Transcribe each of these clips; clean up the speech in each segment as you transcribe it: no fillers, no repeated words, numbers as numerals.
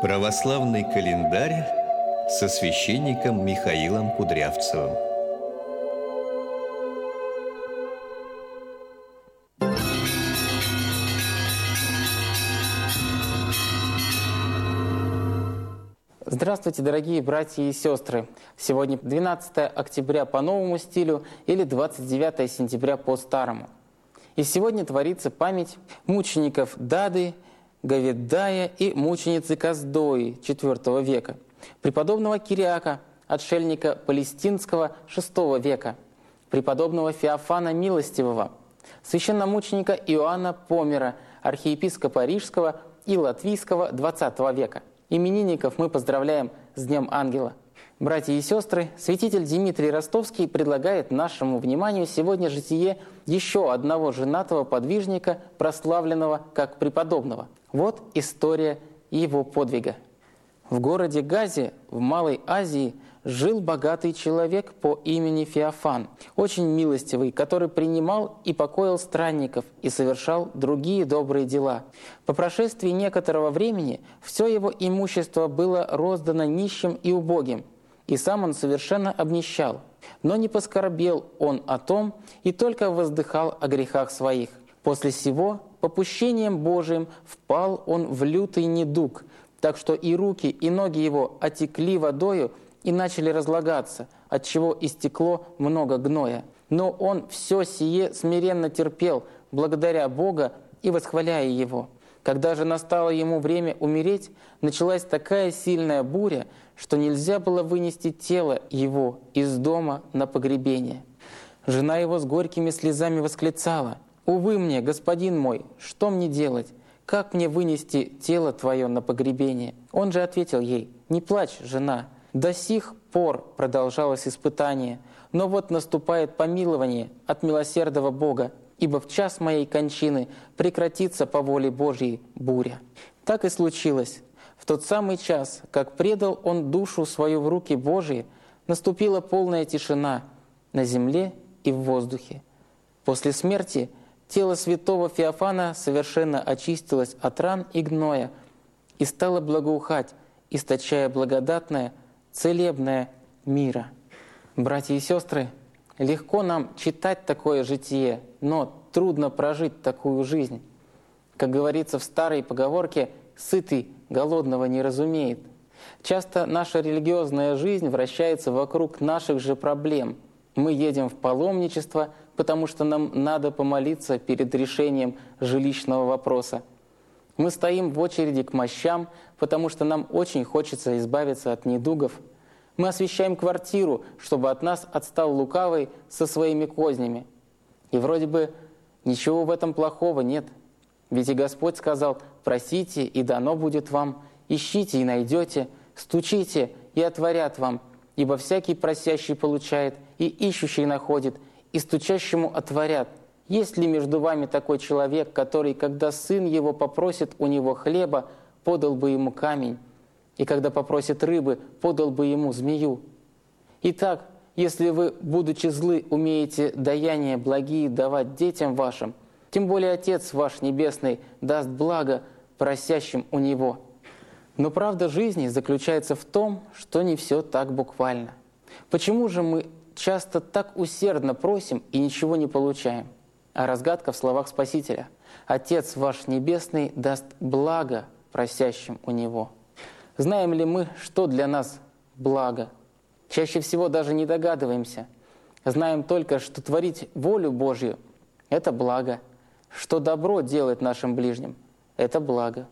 Православный календарь со священником Михаилом Кудрявцевым. Здравствуйте, дорогие братья и сестры! Сегодня 12 октября по новому стилю или 29 сентября по старому. И сегодня творится память мучеников Дады, Говеддая и мученицы Каздои IV века, преподобного Кириака, отшельника палестинского VI века, преподобного Феофана Милостивого, священномученика Иоанна Помера, архиепископа Рижского и Латвийского XX века. Именинников мы поздравляем с Днем Ангела. Братья и сестры, святитель Дмитрий Ростовский предлагает нашему вниманию сегодня житие еще одного женатого подвижника, прославленного как преподобного. Вот история его подвига. В городе Газе в Малой Азии жил богатый человек по имени Феофан, очень милостивый, который принимал и покоил странников и совершал другие добрые дела. По прошествии некоторого времени все его имущество было роздано нищим и убогим, и сам он совершенно обнищал. Но не поскорбел он о том и только воздыхал о грехах своих. После сего, попущением Божиим, впал он в лютый недуг, так что и руки, и ноги его отекли водою и начали разлагаться, отчего истекло много гноя. Но он все сие смиренно терпел, благодаря Бога и восхваляя Его. Когда же настало ему время умереть, началась такая сильная буря, что нельзя было вынести тело его из дома на погребение. Жена его с горькими слезами восклицала: «Увы мне, господин мой, что мне делать? Как мне вынести тело твое на погребение?» Он же ответил ей: «Не плачь, жена, до сих пор продолжалось испытание, но вот наступает помилование от милосердного Бога, ибо в час моей кончины прекратится по воле Божьей буря». Так и случилось. В тот самый час, как предал он душу свою в руки Божьи, наступила полная тишина на земле и в воздухе. После смерти тело святого Феофана совершенно очистилось от ран и гноя и стало благоухать, источая благодатное, целебное мира. Братья и сестры, легко нам читать такое житие, но трудно прожить такую жизнь. Как говорится в старой поговорке, «сытый голодного не разумеет». Часто наша религиозная жизнь вращается вокруг наших же проблем. Мы едем в паломничество, потому что нам надо помолиться перед решением жилищного вопроса. Мы стоим в очереди к мощам, потому что нам очень хочется избавиться от недугов. Мы освещаем квартиру, чтобы от нас отстал лукавый со своими кознями. И вроде бы ничего в этом плохого нет. Ведь и Господь сказал: «Просите, и дано будет вам, ищите, и найдете, стучите, и отворят вам, ибо всякий просящий получает, и ищущий находит, и стучащему отворят». Есть ли между вами такой человек, который, когда сын его попросит у него хлеба, подал бы ему камень, и когда попросит рыбы, подал бы ему змею? Итак, если вы, будучи злы, умеете даяния благие давать детям вашим, тем более Отец ваш Небесный даст благо просящим у Него. Но правда жизни заключается в том, что не все так буквально. Почему же мы часто так усердно просим и ничего не получаем? А разгадка в словах Спасителя: «Отец ваш Небесный даст благо просящим у Него». Знаем ли мы, что для нас благо? Чаще всего даже не догадываемся. Знаем только, что творить волю Божью — это благо, что добро делать нашим ближним — это благо.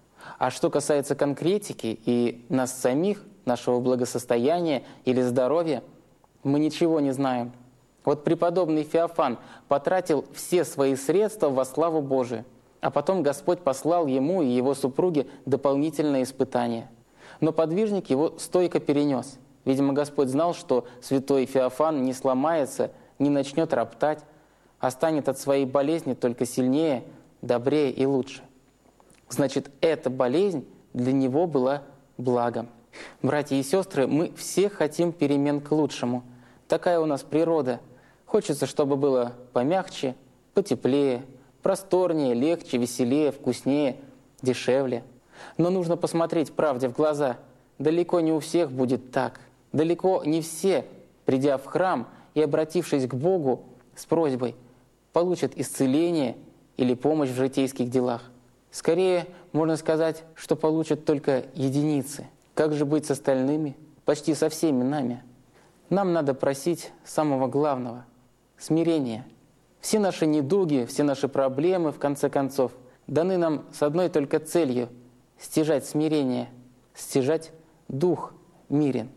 А что касается конкретики и нас самих, нашего благосостояния или здоровья, мы ничего не знаем. Вот преподобный Феофан потратил все свои средства во славу Божию, а потом Господь послал ему и его супруге дополнительные испытания. Но подвижник его стойко перенес. Видимо, Господь знал, что святой Феофан не сломается, не начнет роптать, а станет от своей болезни только сильнее, добрее и лучше. Значит, эта болезнь для него была благом. Братья и сестры, мы все хотим перемен к лучшему. Такая у нас природа. Хочется, чтобы было помягче, потеплее, просторнее, легче, веселее, вкуснее, дешевле. Но нужно посмотреть правде в глаза. Далеко не у всех будет так. Далеко не все, придя в храм и обратившись к Богу с просьбой, получат исцеление или помощь в житейских делах. Скорее, можно сказать, что получат только единицы. Как же быть с остальными? Почти со всеми нами. Нам надо просить самого главного — смирения. Все наши недуги, все наши проблемы, в конце концов, даны нам с одной только целью — стяжать смирение, стяжать дух мирен.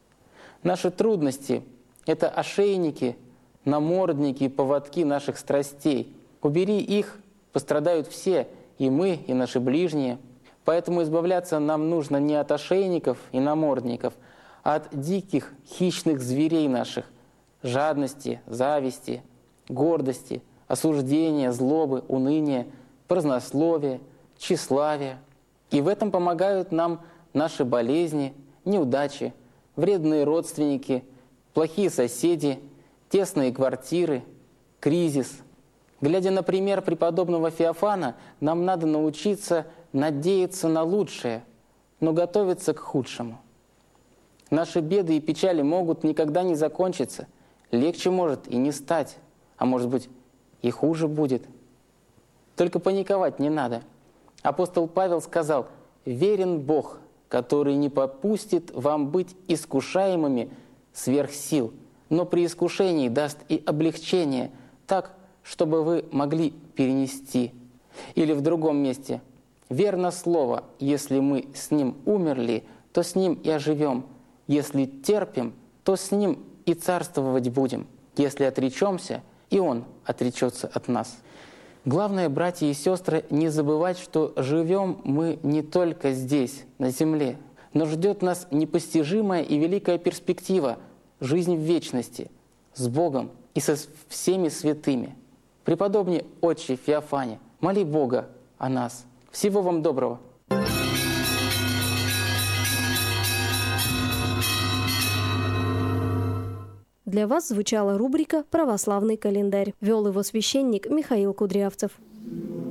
Наши трудности — это ошейники, намордники и поводки наших страстей. Убери их, пострадают все, и мы, и наши ближние. Поэтому избавляться нам нужно не от ошейников и намордников, а от диких, хищных зверей наших — жадности, зависти, гордости, осуждения, злобы, уныния, празднословия, тщеславия. И в этом помогают нам наши болезни, неудачи, вредные родственники, плохие соседи, тесные квартиры, кризис. Глядя на пример преподобного Феофана, нам надо научиться надеяться на лучшее, но готовиться к худшему. Наши беды и печали могут никогда не закончиться, легче может и не стать, а может быть и хуже будет. Только паниковать не надо. Апостол Павел сказал: «Верен Бог, который не попустит вам быть искушаемыми сверх сил, но при искушении даст и облегчение, так, чтобы вы могли перенести». Или в другом месте: «Верно слово, если мы с Ним умерли, то с Ним и оживем. Если терпим, то с Ним и царствовать будем. Если отречемся, и Он отречется от нас». Главное, братья и сестры, не забывать, что живем мы не только здесь, на земле, но ждет нас непостижимая и великая перспектива — жизнь в вечности, с Богом и со всеми святыми. Преподобный отче Феофане, моли Бога о нас. Всего вам доброго! Для вас звучала рубрика «Православный календарь». Вел его священник Михаил Кудрявцев.